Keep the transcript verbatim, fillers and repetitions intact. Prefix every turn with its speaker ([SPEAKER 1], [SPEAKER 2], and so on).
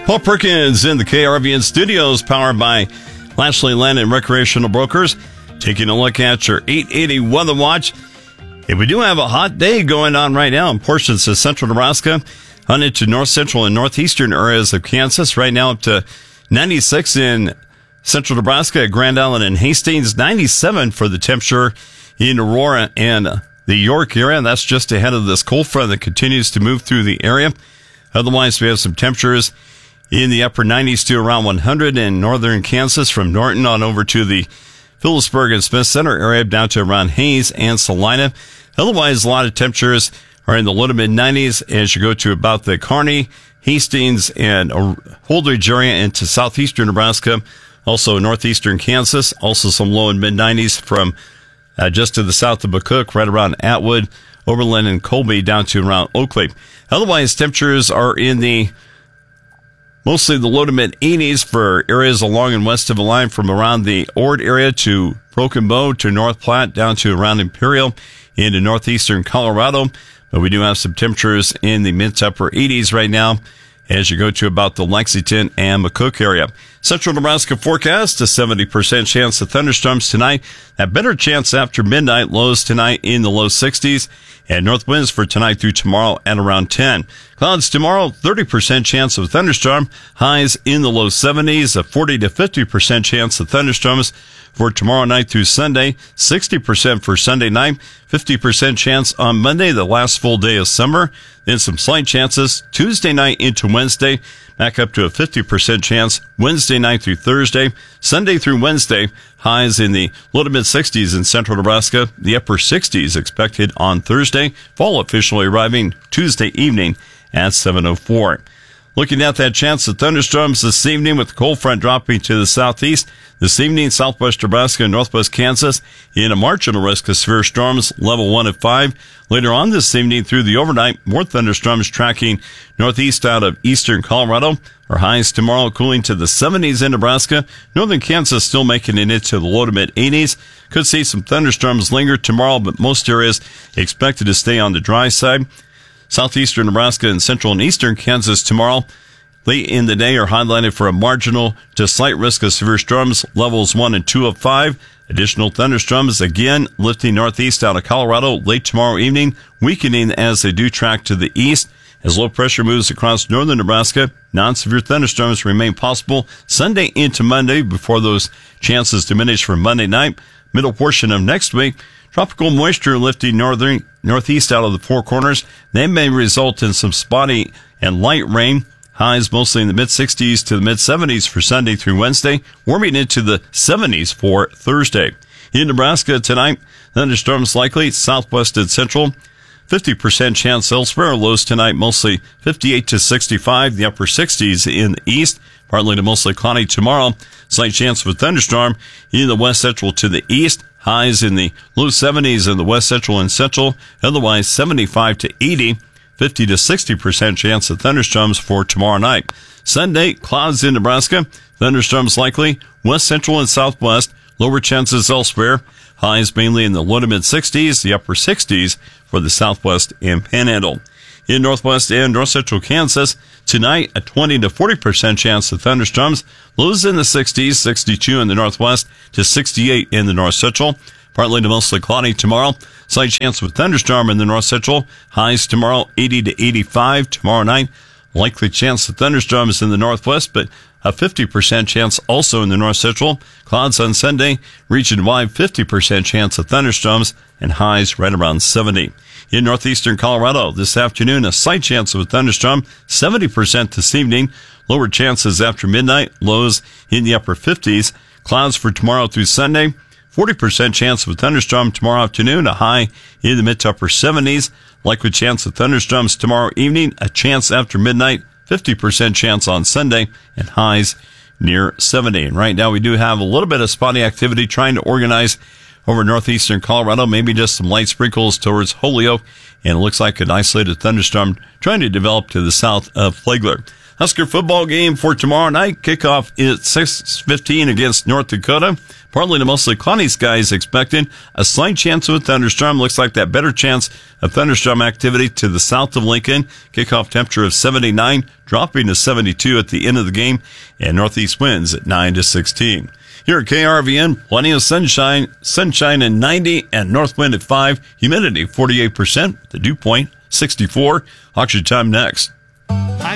[SPEAKER 1] Paul Perkins in the K R V N studios, powered by Lashley Land and Recreational Brokers. Taking a look at your eight eighty weather watch. And we do have a hot day going on right now in portions of central Nebraska, on into north central and northeastern areas of Kansas. Right now up to ninety-six in central Nebraska, Grand Island and Hastings, ninety-seven for the temperature in Aurora and the York area. That's just ahead of this cold front that continues to move through the area. Otherwise, we have some temperatures in the upper nineties to around one hundred in northern Kansas, from Norton on over to the Phillipsburg and Smith Center area, down to around Hayes and Salina. Otherwise, a lot of temperatures are in the low to mid nineties as you go to about the Kearney, Hastings, and Holdridge area into southeastern Nebraska. Also northeastern Kansas, also some low and mid nineties from uh, just to the south of McCook, right around Atwood, Oberlin, and Colby, down to around Oakley. Otherwise, temperatures are in the mostly the low to mid eighties for areas along and west of the line, from around the Ord area to Broken Bow to North Platte, down to around Imperial into northeastern Colorado. But we do have some temperatures in the mid to upper eighties right now as you go to about the Lexington and McCook area. Central Nebraska forecast, a seventy percent chance of thunderstorms tonight. A better chance after midnight. Lows tonight in the low sixties. And north winds for tonight through tomorrow at around ten. Clouds tomorrow, thirty percent chance of thunderstorm. Highs in the low seventies. A forty to fifty percent chance of thunderstorms for tomorrow night through Sunday. sixty percent for Sunday night. fifty percent chance on Monday, the last full day of summer. Then some slight chances Tuesday night into Wednesday. Back up to a fifty percent chance Wednesday night through Thursday. Sunday through Wednesday, highs in the low to mid sixties in central Nebraska. The upper sixties expected on Thursday. Fall officially arriving Tuesday evening at seven oh four. Looking at that chance of thunderstorms this evening, with the cold front dropping to the southeast. This evening, southwest Nebraska and northwest Kansas in a marginal risk of severe storms, level one at five. Later on this evening through the overnight, more thunderstorms tracking northeast out of eastern Colorado. Our highs tomorrow cooling to the seventies in Nebraska. Northern Kansas still making it into the low to mid eighties. Could see some thunderstorms linger tomorrow, but most areas expected to stay on the dry side. Southeastern Nebraska and central and eastern Kansas tomorrow, late in the day, are highlighted for a marginal to slight risk of severe storms, levels one and two of five. Additional thunderstorms again lifting northeast out of Colorado late tomorrow evening, weakening as they do track to the east. As low pressure moves across northern Nebraska, non-severe thunderstorms remain possible Sunday into Monday before those chances diminish for Monday night. Middle portion of next week, tropical moisture lifting northern northeast out of the Four Corners. They may result in some spotty and light rain. Highs mostly in the mid sixties to the mid seventies for Sunday through Wednesday, warming into the seventies for Thursday. In Nebraska tonight, thunderstorms likely southwest and central. fifty percent chance elsewhere. Lows tonight mostly fifty-eight to sixty-five. The upper sixties in the east. Partly to mostly cloudy tomorrow. Slight chance of a thunderstorm in the west central to the east. Highs in the low seventies in the west central and central. Otherwise seventy-five to eighty. fifty to sixty percent chance of thunderstorms for tomorrow night. Sunday, clouds in Nebraska. Thunderstorms likely west central and southwest. Lower chances elsewhere. Highs mainly in the low to mid sixties. The upper sixties for the southwest and panhandle. In northwest and north central Kansas, tonight a twenty to forty percent chance of thunderstorms. Lows in the sixties, sixty-two in the northwest to sixty-eight in the north central. Partly to mostly cloudy tomorrow. Slight chance of a thunderstorm in the north central. Highs tomorrow eighty to eighty-five. Tomorrow night, likely chance of thunderstorms in the northwest, but a fifty percent chance also in the north central. Clouds on Sunday, region-wide fifty percent chance of thunderstorms, and highs right around seventy. In northeastern Colorado, this afternoon, a slight chance of a thunderstorm, seventy percent this evening. Lower chances after midnight, lows in the upper fifties. Clouds for tomorrow through Sunday, forty percent chance of a thunderstorm tomorrow afternoon, a high in the mid to upper seventies. Likely chance of thunderstorms tomorrow evening, a chance after midnight, fifty percent chance on Sunday, and highs near seventy. And right now we do have a little bit of spotty activity trying to organize over northeastern Colorado, maybe just some light sprinkles towards Holyoke, and it looks like an isolated thunderstorm trying to develop to the south of Flagler. Husker football game for tomorrow night. Kickoff is six fifteen against North Dakota. Partly to mostly cloudy skies expected. A slight chance of a thunderstorm. Looks like that better chance of thunderstorm activity to the south of Lincoln. Kickoff temperature of seventy-nine, dropping to seventy-two at the end of the game. And northeast winds at nine to sixteen. Here at K R V N, plenty of sunshine. Sunshine at ninety and north wind at five. Humidity forty-eight percent. The dew point sixty-four. Auction time next.